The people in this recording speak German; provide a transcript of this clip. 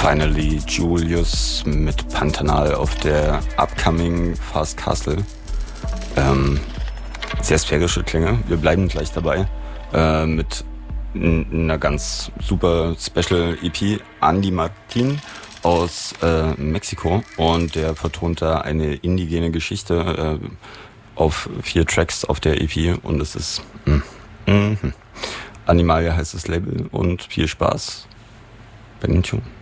Finally Julius mit Pantanal auf der upcoming Fast Castle. Sehr sphärische Klänge. Wir bleiben gleich dabei mit einer ganz super Special EP. Andy Martin aus Mexiko, und der vertont da eine indigene Geschichte auf 4 Tracks auf der EP, und es ist Animalia heißt das Label, und viel Spaß bei den Tune.